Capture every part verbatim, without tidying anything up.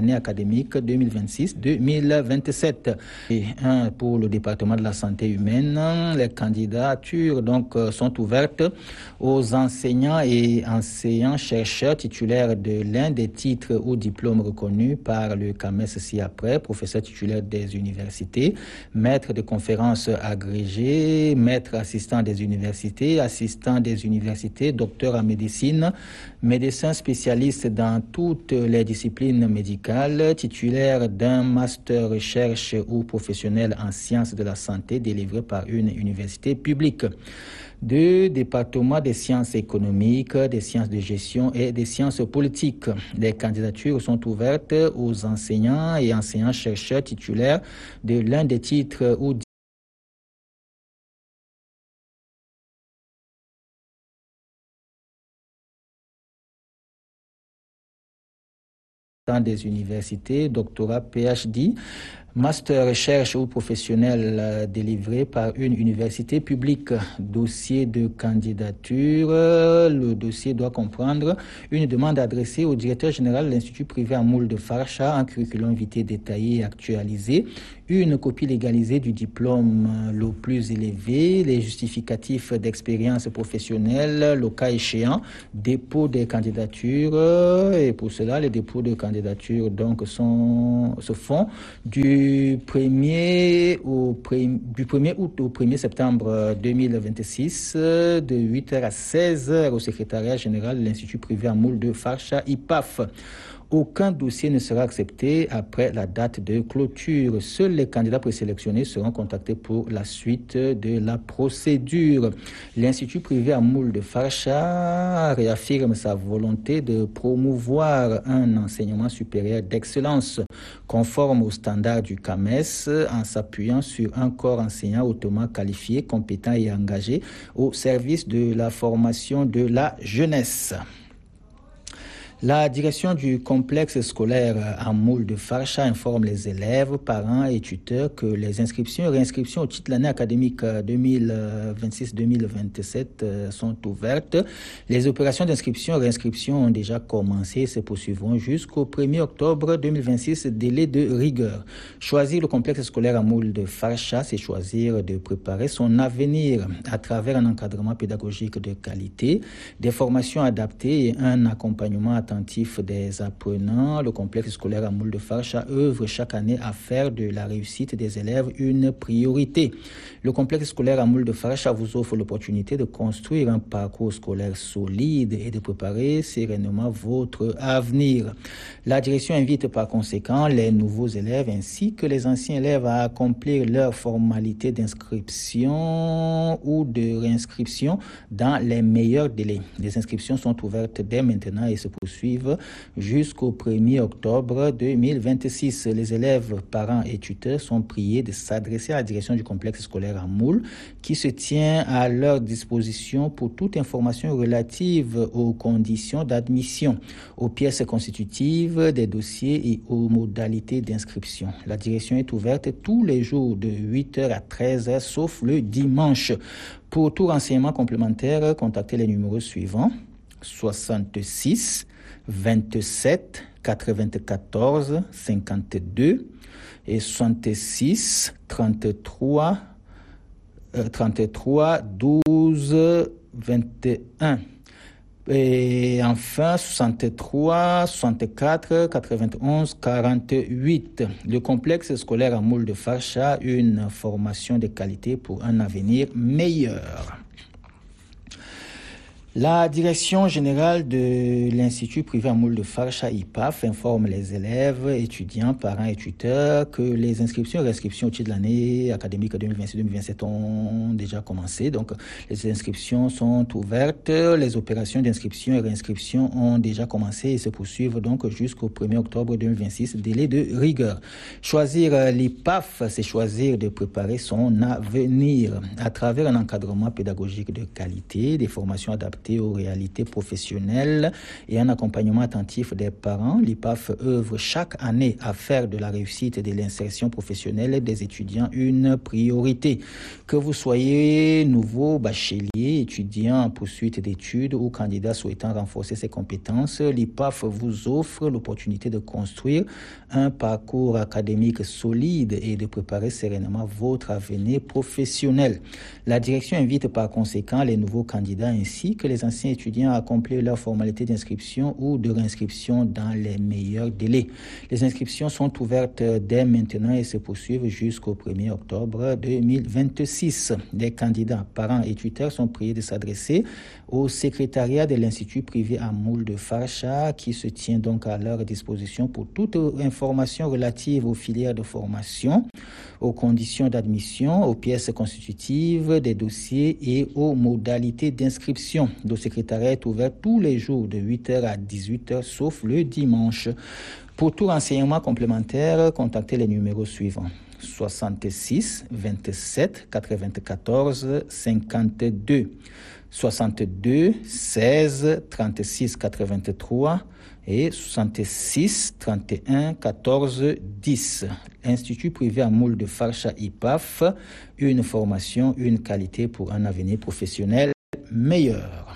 année académique deux mille vingt-six deux mille vingt-sept. Et un pour le département de la santé humaine. Les candidatures donc sont ouvertes aux enseignants et enseignants-chercheurs titulaires de l'un des titres ou diplômes reconnus par le C A M E S ci-après, professeur titulaire des universités, maître de conférences agrégé, maître assistant des universités, assistant des universités, docteur en médecine, médecin spécialiste dans toutes les disciplines médicales, titulaire d'un master recherche ou professionnel en sciences de la santé délivré par une université publique. Deux départements des sciences économiques, des sciences de gestion et des sciences politiques. Les candidatures sont ouvertes aux enseignants et enseignants-chercheurs titulaires de l'un des titres ou dans des universités, doctorat P H D, master recherche ou professionnel euh, délivré par une université publique. Dossier de candidature. Euh, le dossier doit comprendre une demande adressée au directeur général de l'Institut privé à moule de Farsha, un curriculum vitae détaillé et actualisé, une copie légalisée du diplôme euh, le plus élevé, les justificatifs d'expérience professionnelle, le cas échéant, dépôt des candidatures. Euh, et pour cela, les dépôts de candidatures donc sont, se font du Du premier, au, du premier août au premier septembre deux mille vingt-six, de huit heures à seize heures au secrétariat général de l'Institut privé à moule de Farsha, I P A F. Aucun dossier ne sera accepté après la date de clôture. Seuls les candidats présélectionnés seront contactés pour la suite de la procédure. L'Institut privé à moule de Farsha réaffirme sa volonté de promouvoir un enseignement supérieur d'excellence conforme aux standards du C A M E S en s'appuyant sur un corps enseignant hautement qualifié, compétent et engagé au service de la formation de la jeunesse. La direction du complexe scolaire à moule de Farsha informe les élèves, parents et tuteurs que les inscriptions et réinscriptions au titre de l'année académique deux mille vingt-six deux mille vingt-sept sont ouvertes. Les opérations d'inscription et réinscription ont déjà commencé et se poursuivront jusqu'au premier octobre deux mille vingt-six, délai de rigueur. Choisir le complexe scolaire à moule de Farsha, c'est choisir de préparer son avenir à travers un encadrement pédagogique de qualité, des formations adaptées et un accompagnement attentif des apprenants. Le complexe scolaire à moule de Farsha œuvre chaque année à faire de la réussite des élèves une priorité. Le complexe scolaire à moule de Farsha vous offre l'opportunité de construire un parcours scolaire solide et de préparer sereinement votre avenir. La direction invite par conséquent les nouveaux élèves ainsi que les anciens élèves à accomplir leurs formalités d'inscription ou de réinscription dans les meilleurs délais. Les inscriptions sont ouvertes dès maintenant et se poursuivent jusqu'au premier octobre deux mille vingt-six. Les élèves, parents et tuteurs sont priés de s'adresser à la direction du complexe scolaire à moule qui se tient à leur disposition pour toute information relative aux conditions d'admission, aux pièces constitutives des dossiers et aux modalités d'inscription. La direction est ouverte tous les jours de huit heures à treize heures sauf le dimanche. Pour tout renseignement complémentaire, contactez les numéros suivants: soixante-six vingt-sept quatre-vingt-quatorze cinquante-deux et soixante-six trente-trois douze vingt et un. Et enfin, soixante-trois soixante-quatre quatre-vingt-onze quarante-huit. Le complexe scolaire à moule de Farsha, une formation de qualité pour un avenir meilleur. La direction générale de l'Institut privé à moule de Farsha, I P A F, informe les élèves, étudiants, parents et tuteurs que les inscriptions et réinscriptions au titre de l'année académique deux mille vingt-six deux mille vingt-sept ont déjà commencé. Donc, les inscriptions sont ouvertes. Les opérations d'inscription et réinscription ont déjà commencé et se poursuivent donc jusqu'au premier octobre deux mille vingt-six, délai de rigueur. Choisir l'I P A F, c'est choisir de préparer son avenir à travers un encadrement pédagogique de qualité, des formations adaptées adapté aux réalités professionnelles et un accompagnement attentif des parents. L'I P A F œuvre chaque année à faire de la réussite et de l'insertion professionnelle des étudiants une priorité. Que vous soyez nouveau bachelier, étudiant en poursuite d'études ou candidat souhaitant renforcer ses compétences, l'I P A F vous offre l'opportunité de construire un parcours académique solide et de préparer sereinement votre avenir professionnel. La direction invite par conséquent les nouveaux candidats ainsi que les anciens étudiants à accomplir leur formalité d'inscription ou de réinscription dans les meilleurs délais. Les inscriptions sont ouvertes dès maintenant et se poursuivent jusqu'au premier octobre deux mille vingt-six. Les candidats, parents et tuteurs sont priés de s'adresser au secrétariat de l'Institut privé à Moule de Farsha qui se tient donc à leur disposition pour toute information relative aux filières de formation, aux conditions d'admission, aux pièces constitutives des dossiers et aux modalités d'inscription. Le secrétariat est ouvert tous les jours de huit heures à dix-huit heures sauf le dimanche. Pour tout renseignement complémentaire, contactez les numéros suivants: soixante-six vingt-sept quatre-vingt-quatorze cinquante-deux, soixante-deux seize trente-six quatre-vingt-trois et soixante-six trente et un quatorze dix. Institut privé à Moule de Farsha I P A F, une formation, une qualité pour un avenir professionnel meilleur.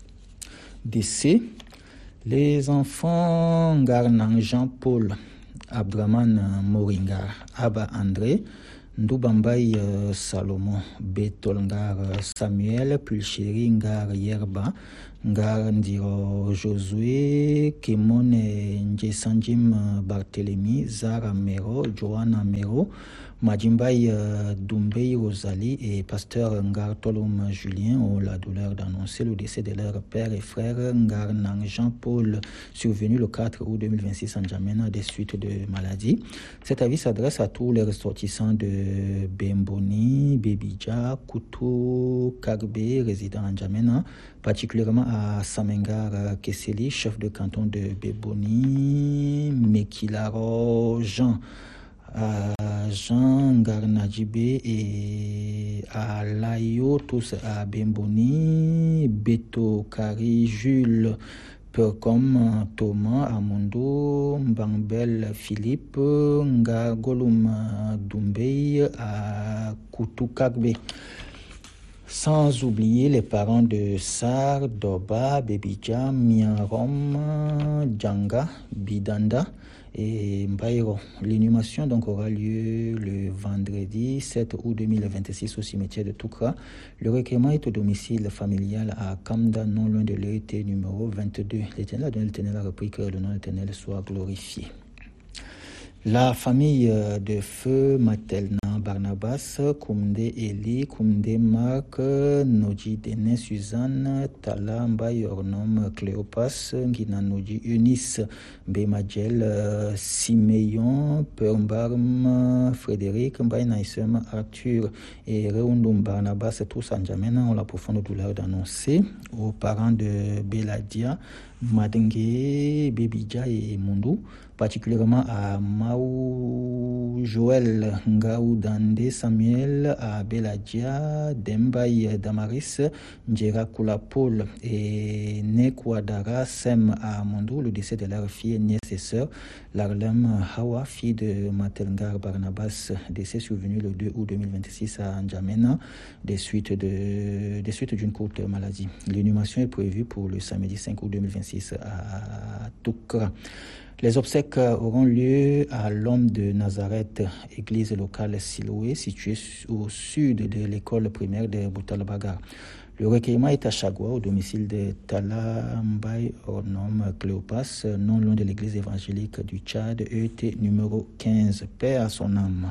Décès. Les enfants Garnan Jean-Paul, Abdraman Moringar, Abba André, Ndoubambaï euh, Salomon, Betol Ngar Samuel, Pulchéri Ngar Yerba, Ngar Ndiro Josué, Kemone Njesanjim Barthélemy, Zara Mero, Johanna Mero, Majimbaï euh, Doumbey Rosalie et pasteur Ngar Tolom Julien ont la douleur d'annoncer le décès de leur père et frère Ngar Nang Jean-Paul, survenu le quatre août deux mille vingt-six en N'Djamena des suites de maladie. Cet avis s'adresse à tous les ressortissants de Bemboni, Bebidja, Koutou, Kagbe, résidant en N'Djamena, particulièrement à Samengar Kesseli, chef de canton de Beboni, Mekilaro Jean, à Jean Garnadjibé et à Layo, tous à Bemboni, Beto Kari, Jules, Percom, Thomas, Amondo, Mbambel, Philippe, Ngagolum, Doumbey, à Koutoukagbe. Sans oublier les parents de Sar, Doba, Bebidja, Miarom, Djanga, Bidanda et Mbaïro. L'inhumation donc aura lieu le vendredi sept août deux mille vingt-six au cimetière de Toukra. Le recueillement est au domicile familial à Kamda, non loin de l'E T numéro vingt-deux. L'Éternel a donné, l'Éternel a repris, que le nom de l'Éternel soit glorifié. La famille de feu Matelna Barnabas, Koumde Eli, Koumde Marc, Noji Dene Suzanne, Tala Mbaye Ornom Cléopas, Ngina Noji Eunice, Bemadjel, Simeyon, Permbarm, Frédéric, Mbaye Naïsem, Arthur et Reundum Barnabas, tous en N'Djamena, ont la profonde douleur d'annoncer aux parents de Beladia, Madengue, Bebidja et Mundu, particulièrement à Maou Joël, Ngaou Dande Samuel, à Beladia, Dembaï Damaris, Ndjera Kula Paul et Nekwadara Sem à Mundu, le décès de leur fille, nièce et sœur, Larlem Hawa, fille de Matelngar Barnabas, décès survenu le deux août deux mille vingt-six à N'Djamena, des suites, de, des suites d'une courte maladie. L'inhumation est prévue pour le samedi cinq août deux mille vingt-six à Toukra. Les obsèques auront lieu à l'Homme de Nazareth, église locale Siloé, située au sud de l'école primaire de Boutalbagar. Le recueillement est à Chagua, au domicile de Tala Mbaye Ornom Cléopas, non loin de l'église évangélique du Tchad, E T numéro quinze. Paix à son âme.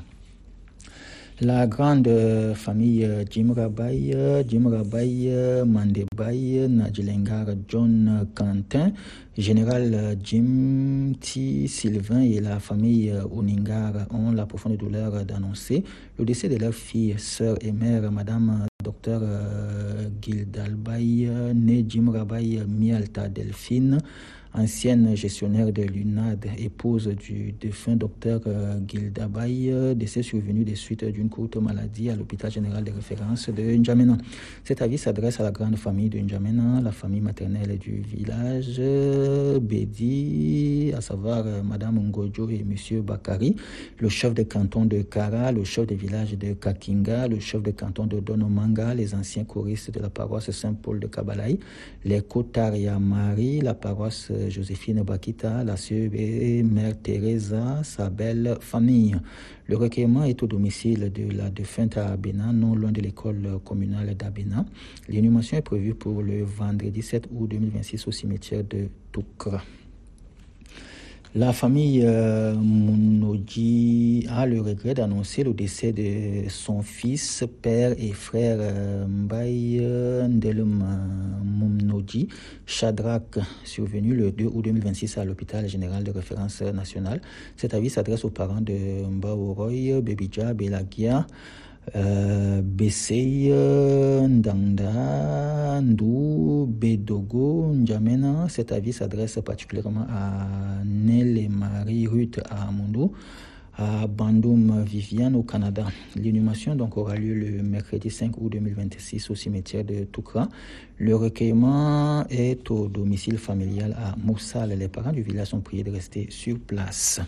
La grande famille Jim Rabaï, Jim Rabaï, Mandebaï, Nadjilengar John Quentin, général Jim T. Sylvain et la famille Oningar ont la profonde douleur d'annoncer le décès de leur fille, sœur et mère, Madame Docteur Gildalbaï, née Jim Rabaï Mialta Delphine, ancienne gestionnaire de l'U N A D, épouse du défunt docteur Gilda Baye, décès survenu des suites d'une courte maladie à l'hôpital général de référence de N'Djamena. Cet avis s'adresse à la grande famille de N'Djamena, la famille maternelle du village, Bédi, à savoir Madame Ngojo et Monsieur Bakari, le chef de canton de Kara, le chef de village de Kakinga, le chef de canton de Donomanga, les anciens choristes de la paroisse Saint-Paul de Kabalaï, les Kotaria Marie, la paroisse Joséphine Bakita, la sœur et mère Teresa, sa belle famille. Le recueillement est au domicile de la défunte à Abena, non loin de l'école communale d'Abena. L'inhumation est prévue pour le vendredi sept août deux mille vingt-six au cimetière de Toukra. La famille euh, Mounoji a le regret d'annoncer le décès de son fils, père et frère euh, Mbaye Ndelum Mounoji, Shadrach, survenu le deux août deux mille vingt-six à l'hôpital général de référence nationale. Cet avis s'adresse aux parents de Mbaoroy, Bebidja, Belagia, Euh, Bessei, Ndanda, Ndou, Bedogo, N'Djamena. Cet avis s'adresse particulièrement à Nel et Marie Ruth à Amoundou, à Bandoum Viviane au Canada. L'inhumation donc aura lieu le mercredi cinq août deux mille vingt-six au cimetière de Toukra. Le recueillement est au domicile familial à Moussal. Les parents du village sont priés de rester sur place.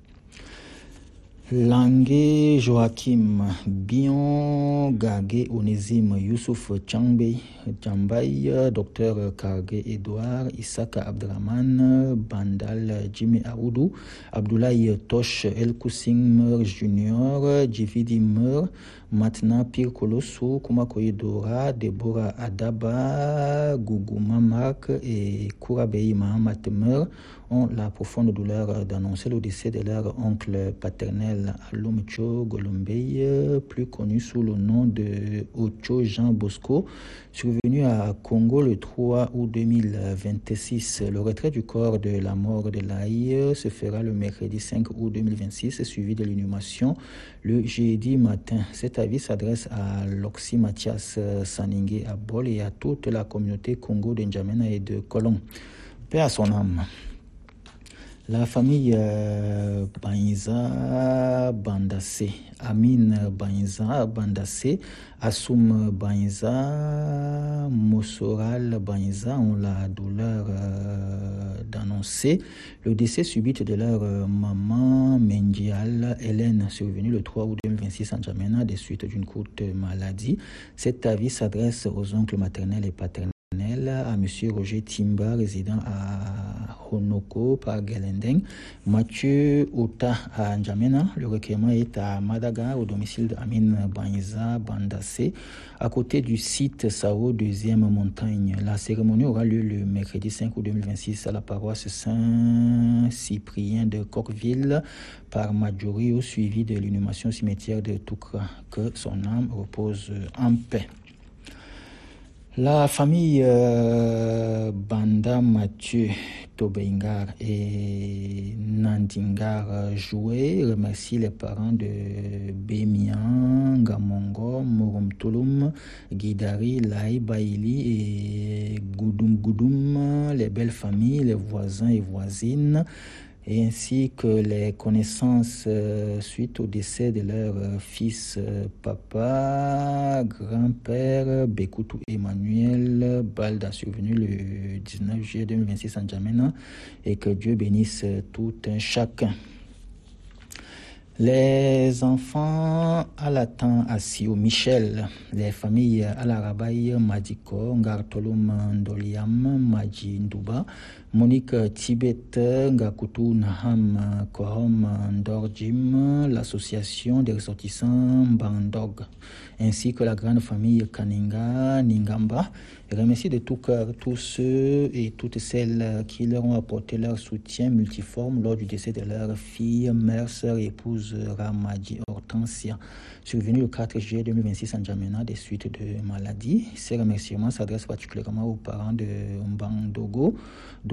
Langue Joachim Bion Gagé Onésime Youssouf Tchangbe Tchambay, docteur Karge Edouard Issaka Abdraman Bandal Jimmy Aoudou Abdoulaye Tosh El Koussing Meur Junior Jividi Meur Matna Pire Kolosso Kumakoye Dora Deborah Adaba Gougouma Mark et Kourabei Mahamat Meur ont la profonde douleur d'annoncer le décès de leur oncle paternel Alomcho Golombey, plus connu sous le nom de Ocho Jean Bosco, survenu à Congo le trois août deux mille vingt-six. Le retrait du corps de la mort de l'Aïe se fera le mercredi cinq août deux mille vingt-six, suivi de l'inhumation le jeudi matin. Cet avis s'adresse à Loxy Mathias Saningé à Bol et à toute la communauté Congo de N'Djamena et de Colomb. Paix à son âme. La famille euh, Banza Bandassé, Amine Banza Bandassé, Assoum Banza, Mossoral Banza ont la douleur euh, d'annoncer le décès subit de leur euh, maman Mendial Hélène, survenue le trois août deux mille vingt-six en N'Djamena des suites d'une courte maladie. Cet avis s'adresse aux oncles maternels et paternels, à M. Roger Timba, résident à Honoko par Gelendeng, Mathieu Ota à N'Djamena. Le recueillement est à Madaga, au domicile d'Amine Banza Bandassé, à côté du site Sao deuxième montagne. La cérémonie aura lieu le mercredi cinq août deux mille vingt-six à la paroisse Saint-Cyprien de Coqueville par Madjorio, suivi de l'inhumation cimetière de Toukra. Que son âme repose en paix. La famille euh, Banda Mathieu Tobengar et Nandingar Joué remercie les parents de Bémian, Gamongo, Morom Tolum, Guidari, Laï, Baïli et Goudoum Goudoum, les belles familles, les voisins et voisines, et ainsi que les connaissances euh, suite au décès de leur euh, fils, euh, papa, grand-père, Bekoutou Emmanuel Balda, survenu le dix-neuf juillet deux mille vingt-six en N'Djamena, et que Dieu bénisse tout un chacun. Les enfants à la temps Assio Michel, les familles à la Rabaye, Madiko, Ngartolum Ndoliam, Maji Ndouba, Monique Tibet, Ngakutu Naham Kohom Ndorjim, l'association des ressortissants Bandog, ainsi que la grande famille Kaninga Ningamba. Je remercie de tout cœur tous ceux et toutes celles qui leur ont apporté leur soutien multiforme lors du décès de leur fille, mère, sœur et épouse Ramadji Hortensia, survenue le quatre juillet deux mille vingt-six en N'Djamena des suites de maladie. Ces remerciements s'adressent particulièrement aux parents de Mbandogo,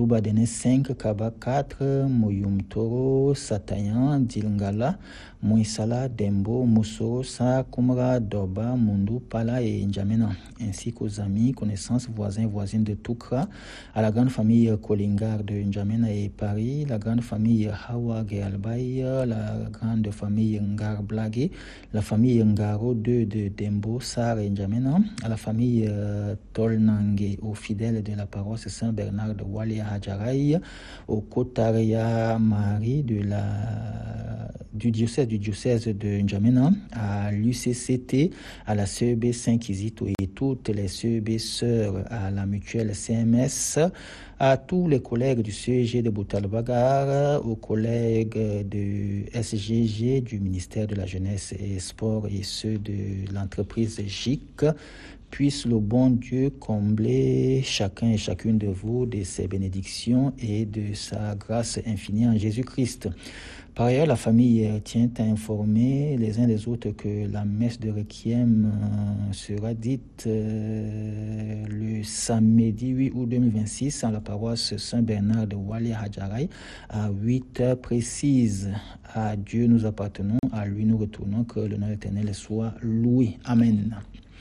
Luba Dene cinq, Kaba quatre, Moyum Toro, Satayan, Dilngala, Moïsala, Dembo, Moussoro, Sa, Kumra, Doba, Mundu, Pala et N'Djamena, ainsi qu'aux amis, connaissances, voisins, voisines de Toukra, à la grande famille Kolingar de N'Djamena et Paris, la grande famille Hawa Gealbaï, la grande famille Ngar Blague, la famille Ngaro deux de Dembo, Sar et N'Djamena, à la famille euh, Tolnangue, aux fidèles de la paroisse Saint-Bernard de Walia Hadjaraï, au Kotaria Marie de la, du diocèse du diocèse de N'Djamena, à l'U C C T, à la C E B Saint-Kizito et toutes les C E B sœurs, à la mutuelle C M S, à tous les collègues du C E G de Boutalbagar, aux collègues du S G G, du ministère de la Jeunesse et Sport et ceux de l'entreprise J I C. Puisse le bon Dieu combler chacun et chacune de vous de ses bénédictions et de sa grâce infinie en Jésus-Christ. Par ailleurs, la famille tient à informer les uns les autres que la messe de Requiem sera dite euh, le samedi huit août deux mille vingt-six à la paroisse Saint-Bernard de Walia Hadjaraï à huit heures précises. À Dieu nous appartenons, à lui nous retournons, que le nom éternel soit loué. Amen.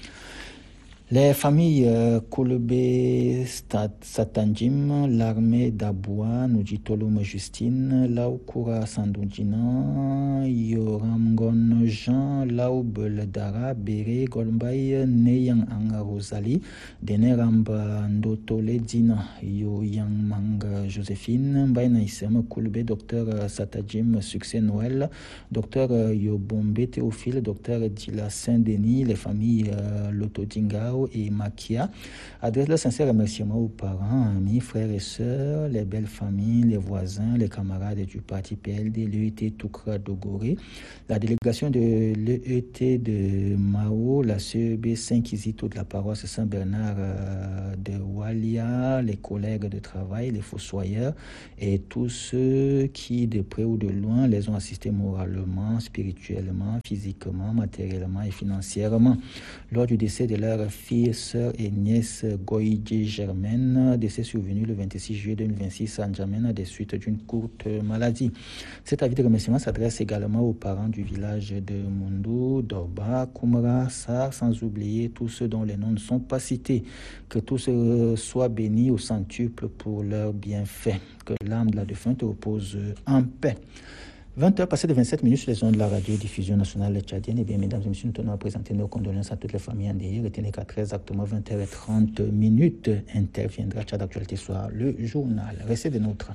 Les familles euh, Kolebe Satanjim, l'armée d'Aboua, Nujitolum Justine, Laukura Sandunjina, Yoramgon Jean, Laubeldara, Bere, Golmbaï, Neyang Anga Rosali, Deneramba Ndotole Dina, Yoyang Manga Joséphine, Mbaina Isem, Kolebe, docteur Satajim, Succès Noël, docteur Yobombe Théophile, docteur Dila Saint-Denis, les familles euh, Lotodinga et Makia, adresse le sincère remerciement aux parents, amis, frères et sœurs, les belles familles, les voisins, les camarades du parti P L D, l'E E T Toukra Dogoré, la délégation de l'E E T de Mao, la C E B Saint-Kizito de la paroisse Saint-Bernard de Walia, les collègues de travail, les fossoyeurs et tous ceux qui, de près ou de loin, les ont assistés moralement, spirituellement, physiquement, matériellement et financièrement lors du décès de leur fille, sœur et nièce Goïdje Germaine, décès survenu le vingt-six juillet deux mille vingt-six à N'Djamena des suites d'une courte maladie. Cet avis de remerciement s'adresse également aux parents du village de Mundu, Dorba, Kumra, Sar, sans oublier tous ceux dont les noms ne sont pas cités. Que tous soient bénis au centuple pour leurs bienfaits. Que l'âme de la défunte repose en paix. vingt heures passées de vingt-sept minutes sur les ondes de la radio-diffusion nationale tchadienne. Et bien, mesdames et messieurs, nous tenons à présenter nos condoléances à toutes les familles endeuillées. Retenez qu'à très exactement vingt heures trente minutes interviendra Tchad Actualité Soir, le journal. Restez des nôtres.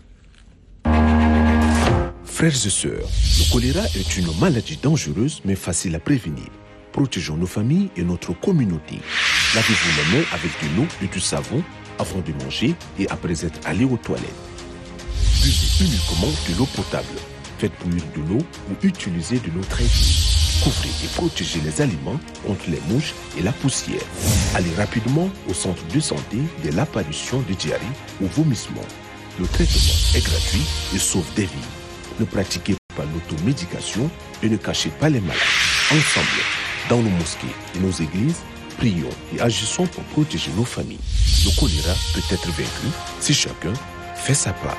Frères et sœurs, le choléra est une maladie dangereuse mais facile à prévenir. Protégeons nos familles et notre communauté. Lavez-vous les mains avec de l'eau et du savon avant de manger et après être allé aux toilettes. Buvez uniquement de l'eau potable. Faites bouillir de l'eau ou utilisez de l'eau traitée. Couvrez et protégez les aliments contre les mouches et la poussière. Allez rapidement au centre de santé dès l'apparition de diarrhée ou vomissement. Le traitement est gratuit et sauve des vies. Ne pratiquez pas l'automédication et ne cachez pas les malades. Ensemble, dans nos mosquées et nos églises, prions et agissons pour protéger nos familles. Le choléra peut être vaincu si chacun fait sa part.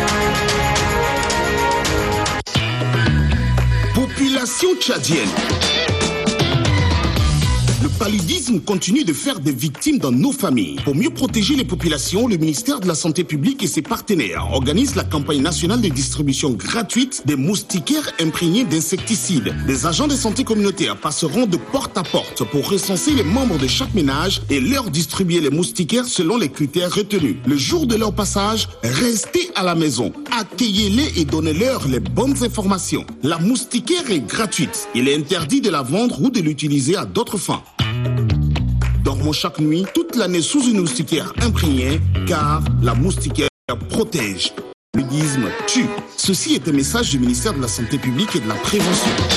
Population tchadienne. Le paludisme continue de faire des victimes dans nos familles. Pour mieux protéger les populations, le ministère de la Santé publique et ses partenaires organisent la campagne nationale de distribution gratuite des moustiquaires imprégnés d'insecticides. Des agents de santé communautaire passeront de porte à porte pour recenser les membres de chaque ménage et leur distribuer les moustiquaires selon les critères retenus. Le jour de leur passage, restez à la maison, accueillez-les et donnez-leur les bonnes informations. La moustiquaire est gratuite. Il est interdit de la vendre ou de l'utiliser à d'autres fins. Dormons chaque nuit, toute l'année sous une moustiquaire imprégnée, car la moustiquaire protège. Le paludisme tue. Ceci est un message du ministère de la Santé publique et de la Prévention.